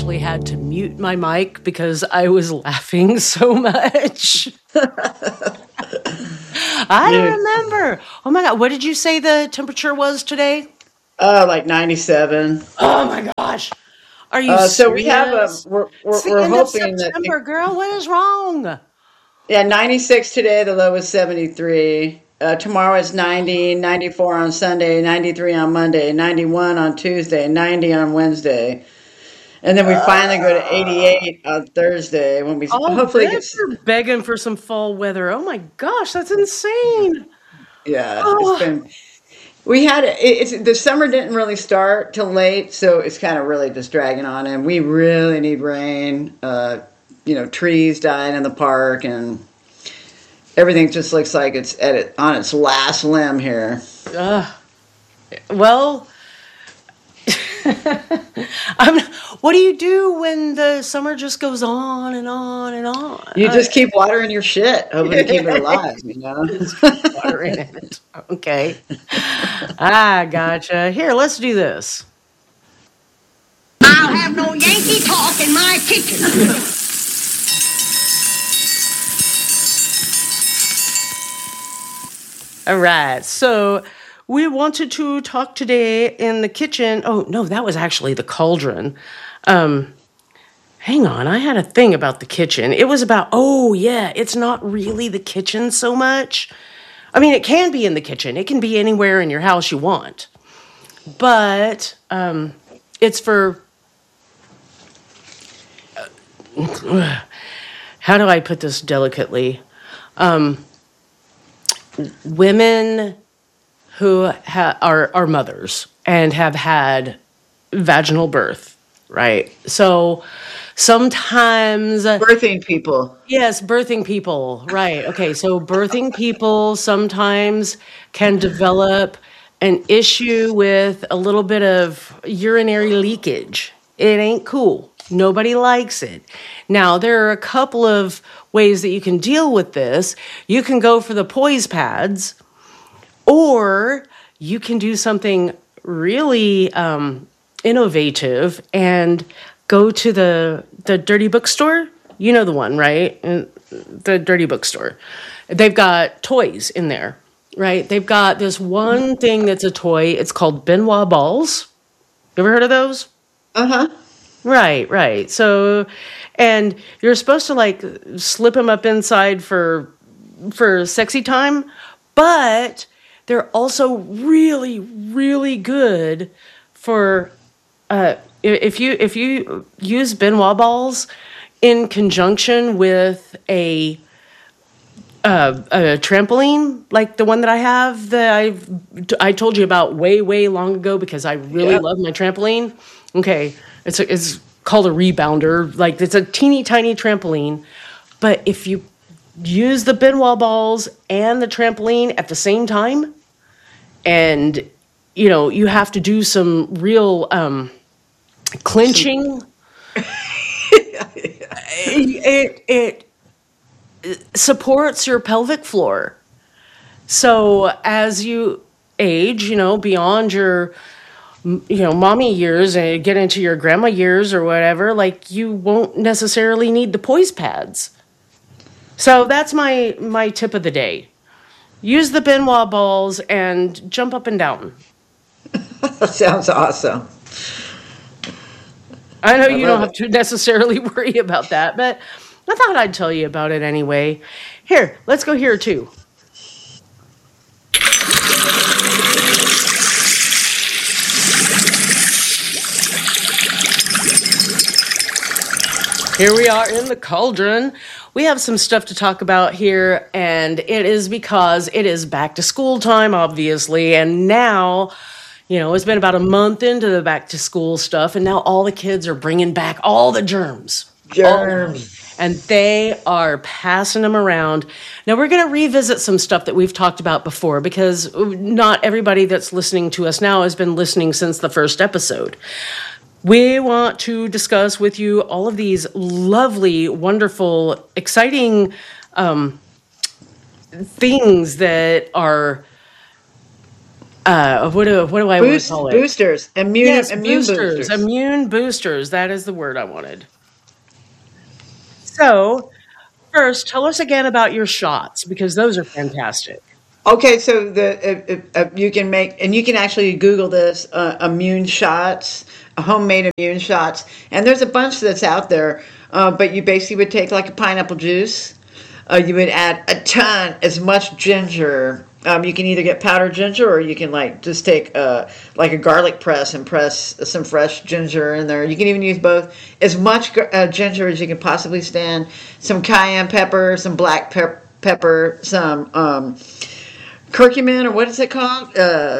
actually had to mute my mic because I was laughing so much. I don't remember. Oh my God. What did you say the temperature was today? Like 97. Oh my gosh. Are you So we have serious? It's the we're end of hoping that September, girl. What is wrong? yeah, 96 today, the low is 73. Tomorrow is 90, 94 on Sunday, 93 on Monday, 91 on Tuesday, 90 on Wednesday. And then we finally go to 88 on Thursday when we Oh, hopefully good get, for begging for some fall weather. Oh my gosh, that's insane. yeah, it's Oh, been, we had, it's, the summer didn't really start till late, so it's kind of really just dragging on. And we really need rain. Trees dying in the park and everything just looks like it's on its last limb here. uh, well, I'm, what do you do when the summer just goes on and on and on? You just keep watering your shit, hoping to keep it alive, you know? Just keep watering it. Okay. I gotcha. Here, let's do this. I'll have no Yankee talk in my kitchen. All right. So we wanted to talk today in the kitchen. Oh, no, that was actually the cauldron. Hang on. I had a thing about the kitchen. It was about, oh, yeah, it's not really the kitchen so much. I mean, it can be in the kitchen, it can be anywhere in your house you want. But it's for, how do I put this delicately? Women who are mothers and have had vaginal birth, right? So sometimes, Birthing people. yes, birthing people, right? Okay, so birthing people sometimes can develop an issue with a little bit of urinary leakage. It ain't cool. Nobody likes it. Now, there are a couple of ways that you can deal with this. You can go for the poise pads, or you can do something really innovative and go to the dirty bookstore. You know the one, right? The dirty bookstore. They've got toys in there, right? They've got this one thing that's a toy. It's called Benoit balls. You ever heard of those? Uh-huh. Right. So, and you're supposed to like slip them up inside for sexy time, but they're also really, really good for if you use Benoit balls in conjunction with a trampoline like the one that I have that I told you about way long ago because I really Yep. love my trampoline. Okay, it's called a rebounder. Like it's a teeny tiny trampoline, but if you use the Benoit balls and the trampoline at the same time, and you have to do some real clinching. It supports your pelvic floor. So as you age, beyond your mommy years and get into your grandma years or whatever, like you won't necessarily need the poise pads. So that's my tip of the day. Use the Benoit balls and jump up and down. Sounds awesome. I know I you don't love have it. to necessarily worry about that, but I thought I'd tell you about it anyway. Here, let's go here too. Here we are in the cauldron. We have some stuff to talk about here, and it is because it is back to school time, obviously, and now, it's been about a month into the back to school stuff, and now all the kids are bringing back all the germs. All of them. Germs. And they are passing them around. Now, we're going to revisit some stuff that we've talked about before because not everybody that's listening to us now has been listening since the first episode. We want to discuss with you all of these lovely, wonderful, exciting things that are What do I want to call it? Boosters, Yes, immune boosters, boosters. immune boosters. That is the word I wanted. So, first, tell us again about your shots because those are fantastic. Okay, so you can make, and you can actually Google this, immune shots, homemade immune shots, and there's a bunch that's out there. But you basically would take like a pineapple juice. You would add a ton, as much ginger. You can either get powdered ginger, or you can like just take like a garlic press and press some fresh ginger in there. You can even use both. As much ginger as you can possibly stand. Some cayenne pepper, some black pepper, some curcumin, or what is it called?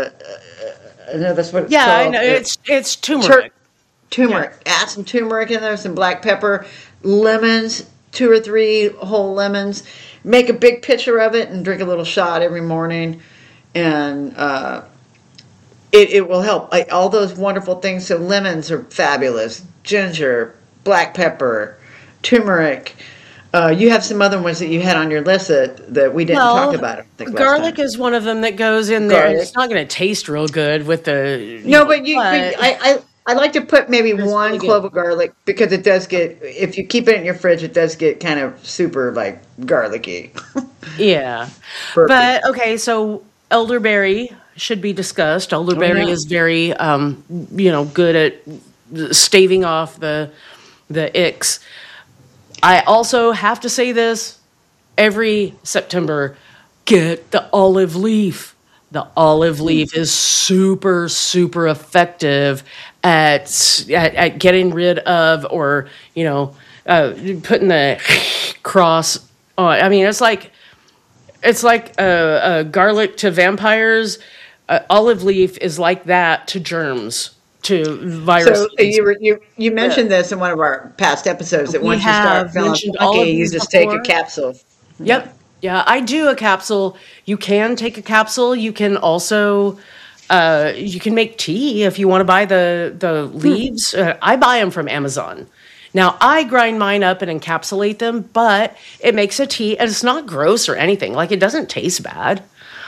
I know that's what it's Yeah, I called. know it's Tur- turmeric. Yeah. Turmeric. Add some turmeric in there, some black pepper, lemons, 2 or 3 whole lemons. Make a big pitcher of it and drink a little shot every morning, and it will help. Like, all those wonderful things. So lemons are fabulous. Ginger, black pepper, turmeric. You have some other ones that you had on your list that we didn't talk Well, about, I think, last garlic time. is one of them that goes in there. Garlic. It's not going to taste real good with the, No, but I like to put maybe it's one really good. clove of garlic, because it does get, if you keep it in your fridge, it does get kind of super like garlicky. Yeah. Burpy. But okay, so elderberry should be discussed. Oh Elderberry yeah. is very good at staving off the icks. I also have to say this every September, get the olive leaf. The olive leaf is super, super effective at getting rid of, or putting the cross on. I mean, it's like garlic to vampires. Olive leaf is like that to germs, to So viruses. you Uh, mentioned this in one of our past episodes, that we once you start have feeling mentioned funky, olive you leaf just take a before. capsule. Yeah. Yep. Yeah, I do a capsule. You can take a capsule. You can also you can make tea if you want to buy the leaves. I buy them from Amazon. Now I grind mine up and encapsulate them, but it makes a tea, and it's not gross or anything. Like, it doesn't taste bad.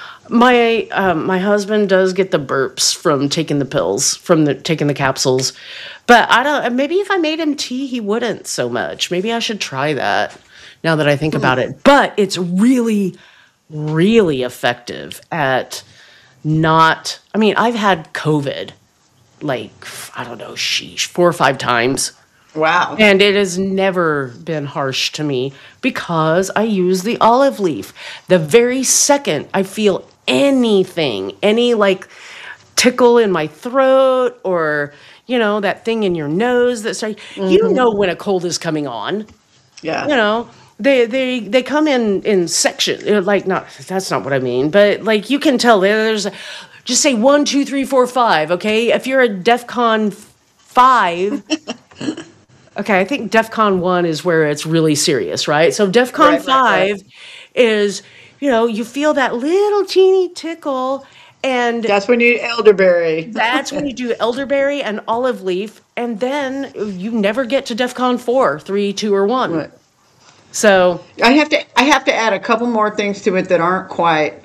My husband does get the burps from taking the pills, from taking the capsules, but I don't. Maybe if I made him tea, he wouldn't so much. Maybe I should try that now that I think about it. But it's really, really effective at not. I mean, I've had COVID, like, I don't know, sheesh, 4 or 5 times. Wow. And it has never been harsh to me because I use the olive leaf. The very second I feel anything, any like tickle in my throat, or that thing in your nose that starts, when a cold is coming on. Yeah. You know, they come in section, like, not, that's not what I mean, but like, you can tell there's just say 1, 2, 3, 4, 5. Okay, if you're a DEFCON 5. Okay, I think DEFCON 1 is where it's really serious, right? So DEFCON Right. 5 is, you feel that little teeny tickle, and That's when you eat elderberry. that's when you do elderberry and olive leaf, and then you never get to DEFCON 4, 3, 2, or 1. Right. So, I have to add a couple more things to it that aren't quite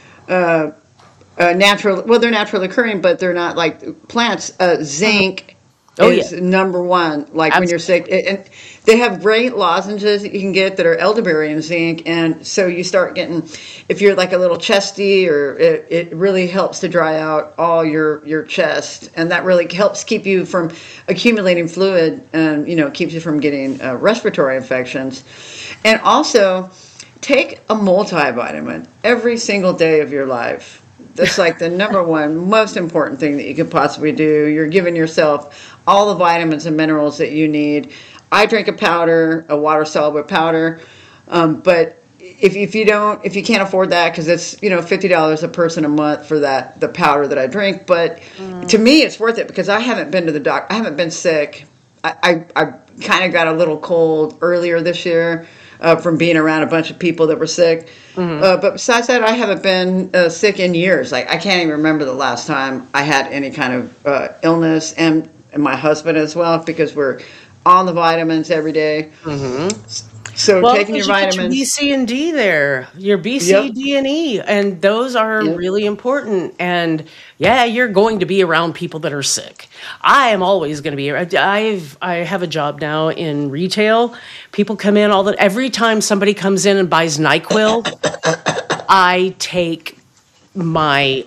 natural. Well, they're naturally occurring, but they're not like plants. Zinc oh yeah, is number one. Like when you're sick, absolutely. and they have great lozenges that you can get that are elderberry and zinc, and so you start getting, if you're like a little chesty, or it really helps to dry out all your chest, and that really helps keep you from accumulating fluid, and keeps you from getting respiratory infections, and also take a multivitamin every single day of your life. That's like the number one most important thing that you could possibly do. You're giving yourself all the vitamins and minerals that you need. I drink a powder, a water soluble powder, but if you can't afford that, because it's $50 a person a month for the powder that I drink. But to me, it's worth it, because I haven't been to the doctor. I haven't been sick. I kind of got a little cold earlier this year, from being around a bunch of people that were sick. But besides that, I haven't been sick in years. Like, I can't even remember the last time I had any kind of illness, and my husband as well, because we're on the vitamins every day. So Well, taking your because you put vitamins. your B, C, and D there, your B, C, Yep. D, and E, and those are Yep. really important. And yeah, you're going to be around people that are sick. I am always going to be. I have a job now in retail. People come in every time somebody comes in and buys NyQuil, I take my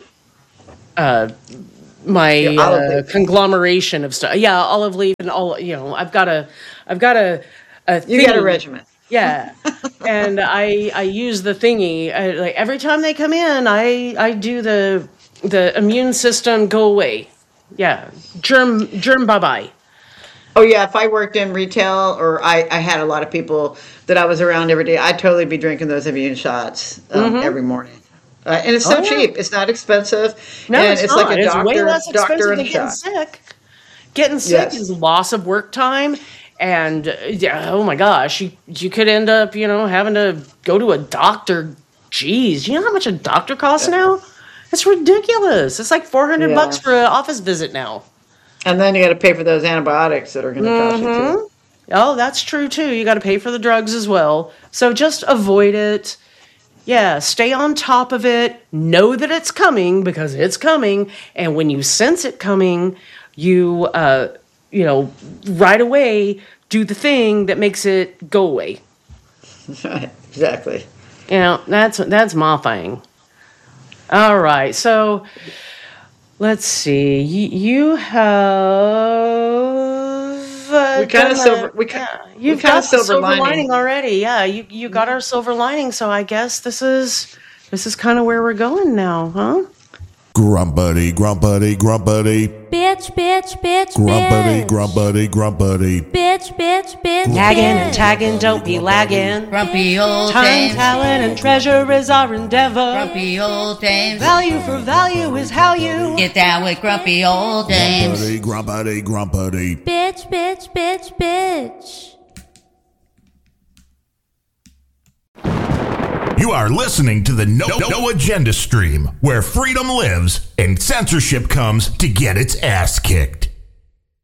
Yeah, olive leaf. conglomeration of stuff. Yeah, olive leaf and all. I've got a You got a thingy. regimen. Yeah, and I use the thingy. Like every time they come in, I do the immune system go away. Yeah, germ bye bye. Oh yeah, if I worked in retail or I had a lot of people that I was around every day, I'd totally be drinking those immune shots every morning. And it's so Oh yeah. cheap. It's not expensive. No, And it's it's not. like a It's way less doctor expensive and than a getting shot. sick. Getting sick Yes. is loss of work time, and yeah, oh my gosh, you could end up having to go to a doctor. Jeez, you know how much a doctor costs now? It's ridiculous. It's like $400 Yeah. for an office visit now. And then you got to pay for those antibiotics that are going to cost you too. Oh, that's true too. You got to pay for the drugs as well. So just avoid it. Yeah, stay on top of it. Know that it's coming because it's coming. And when you sense it coming, you right away do the thing that makes it go away. Right, exactly. That's my thing. All right, so let's see. You have We kind of silver. you've kind got of the silver silver lining. lining already. Yeah, you got our silver lining. So I guess this is kind of where we're going now, huh? Grumpity, grumpity, grumpity. Bitch, bitch, bitch, Grumpity, bitch. grumpity, grumpity. Bitch, bitch, bitch, Nagging and bitch. tagging, don't be lagging. Grumpy old Time, dames. talent, and treasure is our endeavor. Grumpy old dames. Value for value is how you. Get down with grumpy old dames. Grumpity, grumpity, grumpity. Bitch, bitch, bitch, bitch. You are listening to the No Agenda stream, where freedom lives and censorship comes to get its ass kicked.